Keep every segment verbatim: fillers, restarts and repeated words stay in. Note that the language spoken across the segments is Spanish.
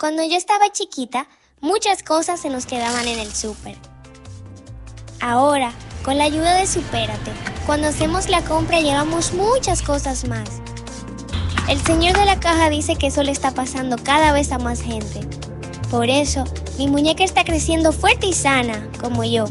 Cuando yo estaba chiquita, muchas cosas se nos quedaban en el súper. Ahora, con la ayuda de Supérate, cuando hacemos la compra llevamos muchas cosas más. El señor de la caja dice que eso le está pasando cada vez a más gente. Por eso, mi muñeca está creciendo fuerte y sana, como yo.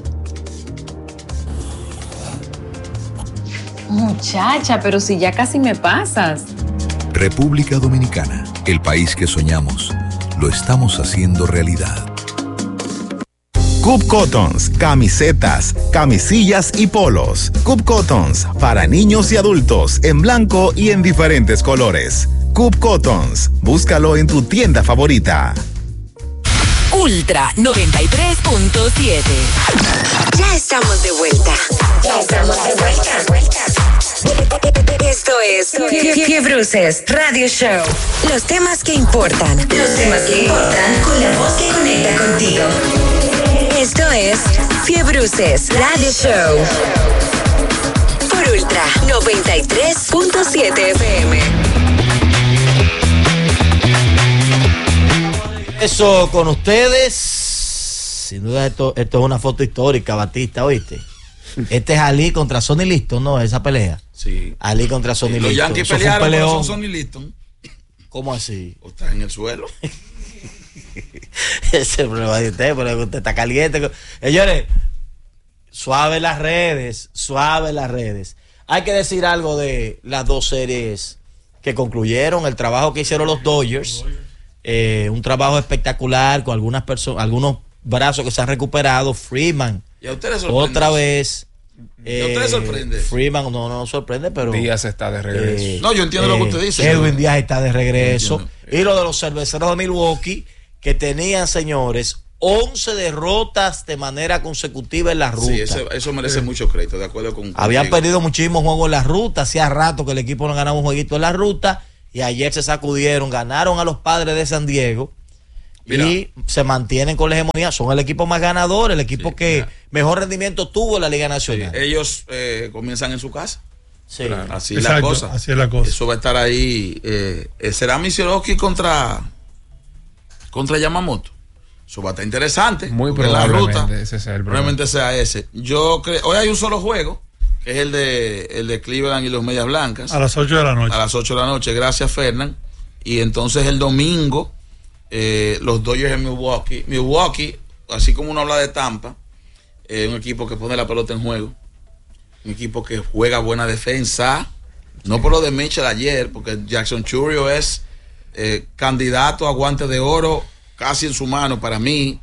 Muchacha, pero si ya casi me pasas. República Dominicana, el país que soñamos, lo estamos haciendo realidad. Coop Cottons, camisetas, camisillas y polos. Coop Cottons, para niños y adultos, en blanco y en diferentes colores. Coop Cottons, búscalo en tu tienda favorita. Ultra noventa y tres punto siete. Ya estamos de vuelta. Ya estamos de vuelta. Esto es Fiebruces Radio Show. Los temas que importan. Los temas que importan con la voz que conecta contigo. Esto es Fiebruces Radio Show. Por Ultra noventa y tres punto siete F M. Eso con ustedes. Sin duda esto, esto es una foto histórica, Batista, ¿oíste? Este es Ali contra Sonny Liston, ¿no? Esa pelea. Sí. Ali contra Sonny Liston. Los Yankees pelearon, pero son Sonny Liston. ¿Cómo así? ¿O está en el suelo? Ese es el problema de usted, pero usted está caliente. Señores, suave las redes, suave las redes. Hay que decir algo de las dos series que concluyeron, el trabajo que hicieron los Dodgers. Eh, un trabajo espectacular con algunas personas, algunos brazos que se han recuperado. Freeman, ¿y a ustedes sorprende? Otra vez. ¿Y a ustedes sorprende? Freeman no nos sorprende, pero Díaz está de regreso. Eh, no, yo entiendo eh, lo que usted dice. Edwin Díaz está de regreso. Y lo de los cerveceros de Milwaukee, que tenían, señores, once derrotas de manera consecutiva en la ruta. Sí, eso, eso merece sí. mucho crédito, de acuerdo con Habían contigo. perdido muchísimos juegos en la ruta. Hacía rato que el equipo no ganaba un jueguito en la ruta. Y ayer se sacudieron, ganaron a los Padres de San Diego. Mira. Y se mantienen con la hegemonía. Son el equipo más ganador, el equipo sí, que mira. mejor rendimiento tuvo en la Liga Nacional. Sí, ellos eh, comienzan en su casa. Sí. Claro. Así, Exacto, la cosa. así es la cosa. Eso va a estar ahí. Eh, será Misioroski contra contra Yamamoto. Eso va a estar interesante. Muy probablemente la ruta, ese sea el probablemente sea ese. Yo creo, hoy hay un solo juego, que es el de el de Cleveland y los Medias Blancas. A las ocho de la noche. A las ocho de la noche, gracias Fernán. Y entonces el domingo, eh, los Dodgers en Milwaukee. Milwaukee, así como uno habla de Tampa, es eh, un equipo que pone la pelota en juego. Un equipo que juega buena defensa. No por lo de Mitchell ayer, porque Jackson Chourio es eh, candidato a guante de oro casi en su mano para mí.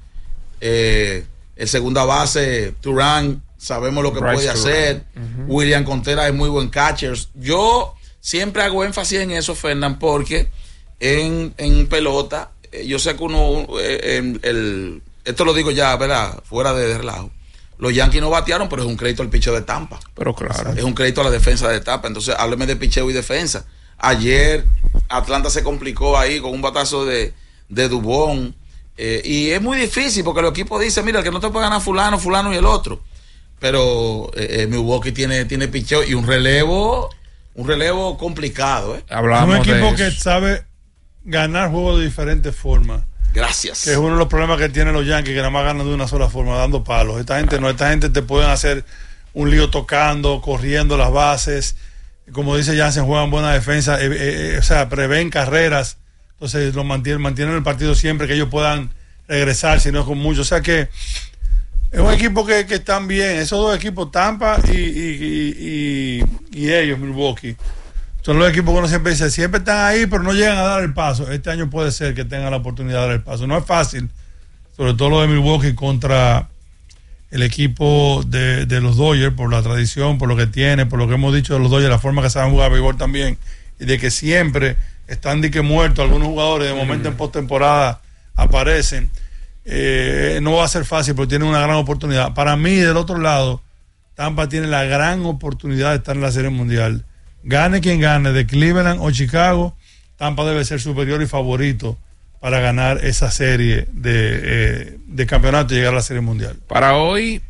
Eh, el segunda base, Turán, sabemos lo que Bryce puede hacer. Uh-huh. William Contreras es muy buen catcher. Yo siempre hago énfasis en eso, Fernán, porque en, en pelota, eh, yo sé que uno, eh, en el, esto lo digo ya, ¿verdad? Fuera de, de relajo. Los Yankees no batearon, pero es un crédito al picheo de Tampa. Pero claro. Es un crédito a la defensa de Tampa. Entonces, hábleme de picheo y defensa. Ayer, Atlanta se complicó ahí con un batazo de, de Dubón. Eh, y es muy difícil porque el equipo dice, mira, el que no te puede ganar fulano, fulano y el otro. Pero eh, eh, Milwaukee tiene, tiene picheo y un relevo, un relevo complicado. ¿eh? Hablamos es un equipo que sabe ganar juegos de diferentes formas. Gracias. Que es uno de los problemas que tienen los Yankees, que nada más ganan de una sola forma, dando palos. Esta gente no, esta gente te pueden hacer un lío tocando, corriendo las bases. Como dice Jansen, juegan buena defensa, eh, eh, o sea, prevén carreras. Entonces lo mantienen, mantienen el partido siempre que ellos puedan regresar, si no es con mucho. O sea que es un equipo que, que están bien. Esos dos equipos, Tampa y, y, y, y, y ellos, Milwaukee, son los equipos que uno siempre dice, siempre están ahí, pero no llegan a dar el paso. Este año puede ser que tengan la oportunidad de dar el paso. No es fácil, sobre todo lo de Milwaukee contra el equipo de, de los Dodgers, por la tradición, por lo que tiene, por lo que hemos dicho de los Dodgers, la forma que saben jugar béisbol también, y de que siempre están de que muertos algunos jugadores, de momento en postemporada aparecen. Eh, no va a ser fácil, pero tienen una gran oportunidad. Para mí, del otro lado, Tampa tiene la gran oportunidad de estar en la Serie Mundial. Gane quien gane, de Cleveland o Chicago, Tampa debe ser superior y favorito para ganar esa serie de, eh, de campeonato y llegar a la Serie Mundial. Para hoy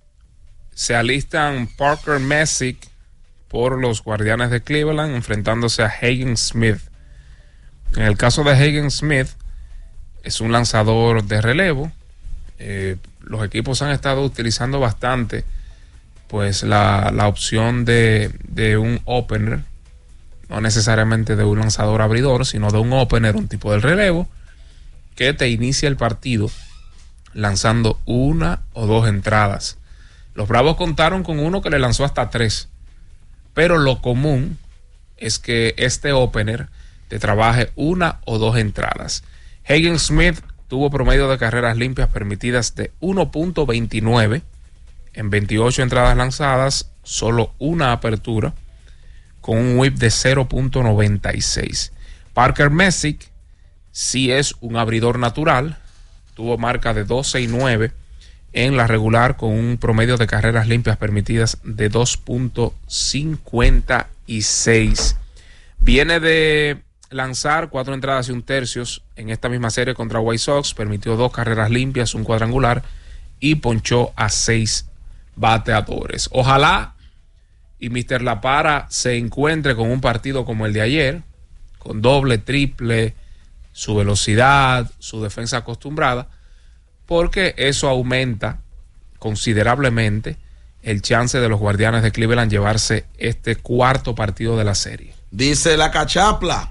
se alistan Parker Messick por los Guardianes de Cleveland enfrentándose a Hagen Smith. En el caso de Hagen Smith, es un lanzador de relevo. Eh, los equipos han estado utilizando bastante pues la, la opción de, de un opener, no necesariamente de un lanzador abridor, sino de un opener, un tipo de relevo que te inicia el partido lanzando una o dos entradas. Los Bravos contaron con uno que le lanzó hasta tres, pero lo común es que este opener te trabaje una o dos entradas. Hagen Smith tuvo promedio de carreras limpias permitidas de uno punto veintinueve en veintiocho entradas lanzadas, solo una apertura, con un whip de cero punto noventa y seis. Parker Messick sí es un abridor natural, tuvo marca de doce y nueve en la regular, con un promedio de carreras limpias permitidas de dos punto cincuenta y seis. Viene de lanzar cuatro entradas y un tercio en esta misma serie contra White Sox, permitió dos carreras limpias, un cuadrangular y ponchó a seis bateadores. Ojalá y mister La Para se encuentre con un partido como el de ayer, con doble, triple, su velocidad, su defensa acostumbrada, porque eso aumenta considerablemente el chance de los Guardianes de Cleveland llevarse este cuarto partido de la serie. Dice la cachapla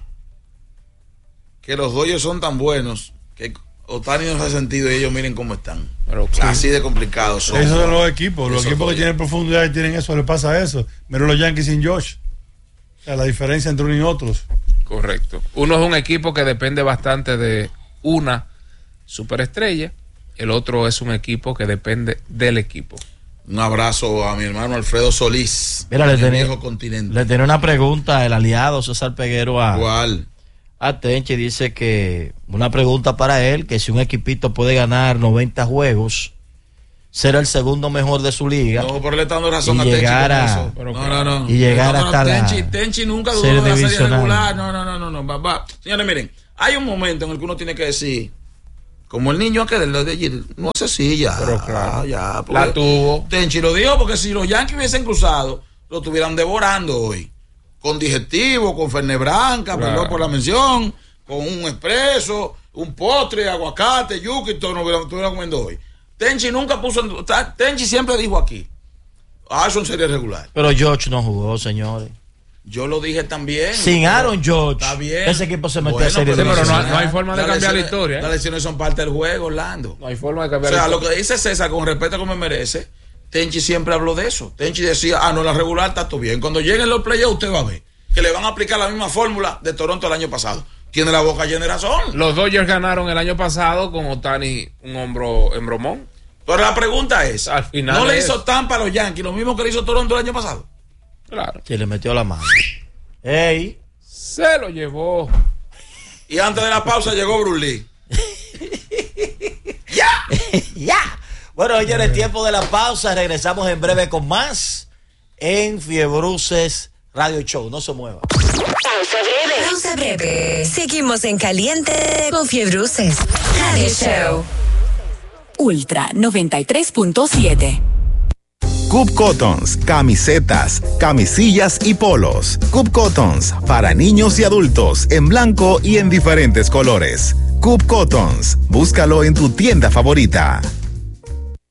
que los Dodgers son tan buenos que Ohtani no se ha sentido y ellos miren cómo están. Pero sí, así de complicados son. Esos son los equipos. Los equipos que tienen profundidad y tienen eso, le pasa eso. Pero los Yankees sin Josh. O sea, la diferencia entre unos y otros. Correcto. Uno es un equipo que depende bastante de una superestrella. El otro es un equipo que depende del equipo. Un abrazo a mi hermano Alfredo Solís. Mira, le en el tenía, viejo continente. le tenía una pregunta el aliado César Peguero a, ¿Cuál? a Tenchi. Dice que una pregunta para él, que si un equipito puede ganar noventa juegos, ser el segundo mejor de su liga. No, pero le está dando razón y a Tenchi. llegar a, no, no, no. Y llegar hasta la Tenchi, Tenchi nunca dudó de la serie regular. No, no, no, no, no. Va, va. Señores, miren, hay un momento en el que uno tiene que decir, como el niño aquel de decir, no sé si ya. Pero claro, ya, la tuvo. Tenchi lo dijo, porque si los Yankees hubiesen cruzado, lo estuvieran devorando hoy. Con digestivo, con Fernet Branca, claro, perdón por la mención, con un expreso, un postre, aguacate, yuca y todo, nos estuvieran comiendo hoy. Tenchi nunca puso, Tenchi siempre dijo aquí, ah, son series regulares. Pero George no jugó, señores. Yo lo dije también. Sin Aaron George. Está bien. Ese equipo se metió bueno, a serie pero, de pero no, no hay forma de las cambiar lesiones, la historia. ¿eh? Las lesiones son parte del juego, Orlando. No hay forma de cambiar o sea, la historia. Lo que dice César, con respeto como me merece, Tenchi siempre habló de eso. Tenchi decía, ah, no, la regular está todo bien. Cuando lleguen los playoffs, usted va a ver que le van a aplicar la misma fórmula de Toronto el año pasado. Tiene la boca llena de razón. Los Dodgers ganaron el año pasado con Ohtani un hombro en bromón. Pero la pregunta es, al final ¿no le es... hizo Tampa a los Yankees lo mismo que le hizo Toronto el año pasado? Claro. Se le metió la mano. ¡Ey! Se lo llevó. Y antes de la pausa llegó Bruce Lee. ¡Ya! ¡Ya! Bueno, señores, el tiempo de la pausa. Regresamos en breve con más en Fiebruces Radio Show. No se mueva. Pausa breve. Pausa breve. Seguimos en caliente con Fiebruces Radio Show. Ultra noventa y tres punto siete. Coop Cottons, camisetas, camisillas y polos. Coop Cottons, para niños y adultos, en blanco y en diferentes colores. Coop Cottons, búscalo en tu tienda favorita.